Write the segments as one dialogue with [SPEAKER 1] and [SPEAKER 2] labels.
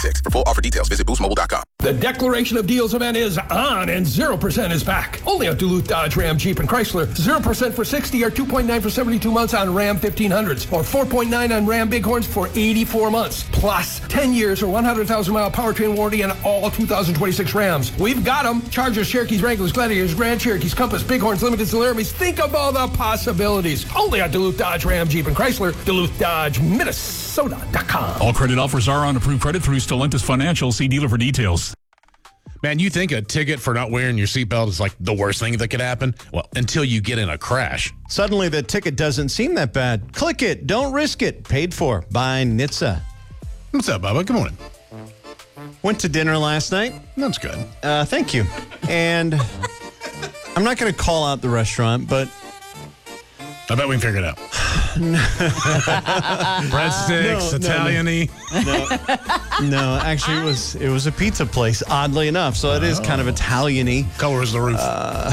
[SPEAKER 1] For full offer details, visit boostmobile.com.
[SPEAKER 2] The Declaration of Deals event is on, and 0% is back. Only on Duluth Dodge, Ram, Jeep, and Chrysler. 0% for 60 or 2.9 for 72 months on Ram 1500s, or 4.9 on Ram Bighorns for 84 months. Plus 10 years or 100,000-mile powertrain warranty on all 2026 Rams. We've got them. Chargers, Cherokees, Wranglers, Gladiators, Grand Cherokees, Compass, Bighorns, Limited, Laramies. Think of all the possibilities. Only on Duluth Dodge, Ram, Jeep, and Chrysler. Duluth Dodge, Minnesota.com.
[SPEAKER 3] All credit offers are on approved credit through Stellantis Financial. See dealer for details.
[SPEAKER 4] Man, you think a ticket for not wearing your seatbelt is like the worst thing that could happen? Well, until you get in a crash.
[SPEAKER 5] Suddenly, the ticket doesn't seem that bad. Click it. Don't risk it. Paid for by NHTSA.
[SPEAKER 4] What's up, Bubba? Good morning.
[SPEAKER 5] Went to dinner last night.
[SPEAKER 4] That's good.
[SPEAKER 5] Thank you. And I'm not going to call out the restaurant, but
[SPEAKER 4] I bet we can figure it out. Breadsticks, Italian-y.
[SPEAKER 5] No, actually, it was a pizza place, oddly enough. So it is kind of Italian-y.
[SPEAKER 4] Color is the roof.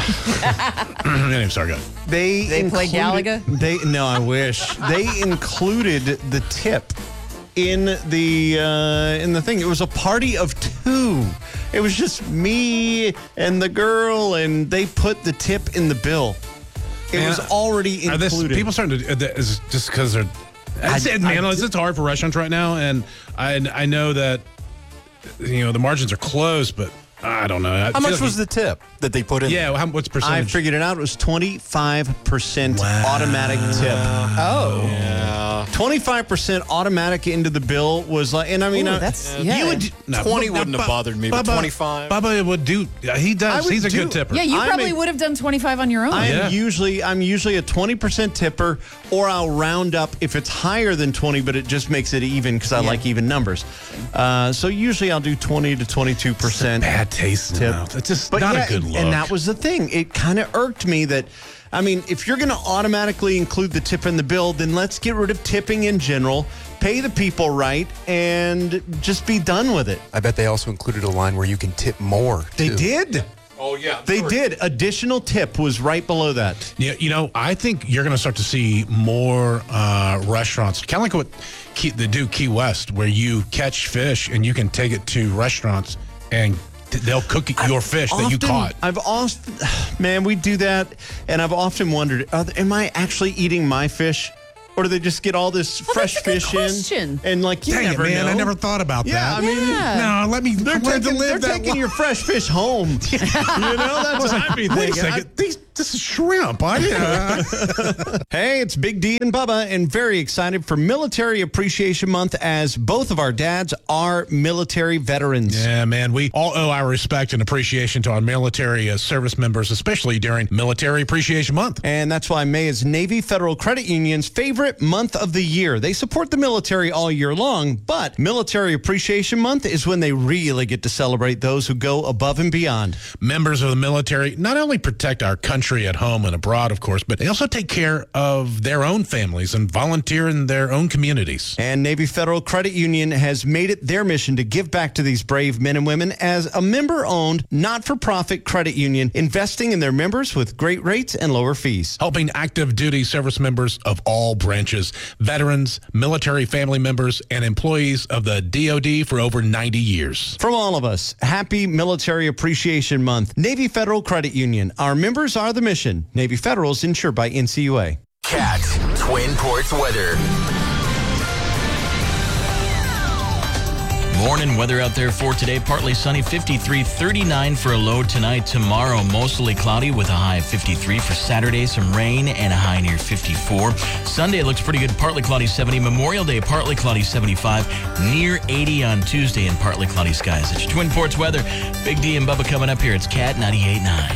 [SPEAKER 4] Anyway, sorry, go ahead.
[SPEAKER 6] They play Galaga?
[SPEAKER 5] No, I wish. They included the tip in the thing. It was a party of two. It was just me and the girl, and they put the tip in the bill. It was already included.
[SPEAKER 4] People starting to is just because they're. It's hard for restaurants right now, and I know that the margins are closed, but I don't know.
[SPEAKER 7] How much was the tip that they put in?
[SPEAKER 4] Yeah, what's percentage?
[SPEAKER 5] I figured it out. It was 25% automatic tip.
[SPEAKER 6] Oh,
[SPEAKER 7] yeah.
[SPEAKER 5] 25% automatic into the bill was like, and I mean,
[SPEAKER 6] you
[SPEAKER 7] would 20 wouldn't have bothered me, but 25.
[SPEAKER 4] Bubba would do. He does. He's a good tipper.
[SPEAKER 6] Yeah, you probably would have done 25 on your own.
[SPEAKER 5] I'm usually a 20% tipper, or I'll round up if it's higher than 20, but it just makes it even because I like even numbers. So usually I'll do 20 to 22%.
[SPEAKER 4] Bad taste in the mouth. It's just not a good look.
[SPEAKER 5] And that was the thing. It kind of irked me that, I mean, if you're going to automatically include the tip in the bill, then let's get rid of tipping in general, pay the people right, and just be done with it.
[SPEAKER 7] I bet they also included a line where you can tip more.
[SPEAKER 5] They did.
[SPEAKER 4] Oh, yeah.
[SPEAKER 5] They did. Additional tip was right below that.
[SPEAKER 4] Yeah, I think you're going to start to see more restaurants, kind of like what they do Key West, where you catch fish and you can take it to restaurants and they'll cook your fish that you caught.
[SPEAKER 5] Man, we do that, and I've often wondered, am I actually eating my fish? Or do they just get all this fresh fish in? And you
[SPEAKER 4] Dang
[SPEAKER 5] never
[SPEAKER 4] it, man,
[SPEAKER 5] know.
[SPEAKER 4] I never thought about that.
[SPEAKER 5] I mean,
[SPEAKER 4] no, let me
[SPEAKER 5] they're
[SPEAKER 4] learn to live
[SPEAKER 5] they're
[SPEAKER 4] that
[SPEAKER 5] taking your fresh fish home. That's what I'd be
[SPEAKER 4] Wait a
[SPEAKER 5] thinking.
[SPEAKER 4] second. This is shrimp.
[SPEAKER 5] Hey, it's Big D and Bubba, and very excited for Military Appreciation Month as both of our dads are military veterans.
[SPEAKER 4] Yeah, man, we all owe our respect and appreciation to our military service members, especially during Military Appreciation Month.
[SPEAKER 5] And that's why May is Navy Federal Credit Union's favorite month of the year. They support the military all year long, but Military Appreciation Month is when they really get to celebrate those who go above and beyond.
[SPEAKER 4] Members of the military not only protect our country at home and abroad, of course, but they also take care of their own families and volunteer in their own communities.
[SPEAKER 5] And Navy Federal Credit Union has made it their mission to give back to these brave men and women as a member-owned, not-for-profit credit union, investing in their members with great rates and lower fees.
[SPEAKER 4] Helping active duty service members of all branches, veterans, military family members, and employees of the DoD for over 90 years.
[SPEAKER 5] From all of us, happy Military Appreciation Month. Navy Federal Credit Union. Our members are the mission. Navy Federal is insured by NCUA.
[SPEAKER 1] Cat Twin Ports weather.
[SPEAKER 8] Morning weather out there for today. Partly sunny, 53, 39 for a low tonight. Tomorrow, mostly cloudy with a high of 53. For Saturday, some rain and a high near 54. Sunday looks pretty good. Partly cloudy, 70. Memorial Day, partly cloudy, 75. Near 80 on Tuesday and partly cloudy skies. It's your Twin Ports weather. Big D and Bubba coming up here. It's Cat 98.9.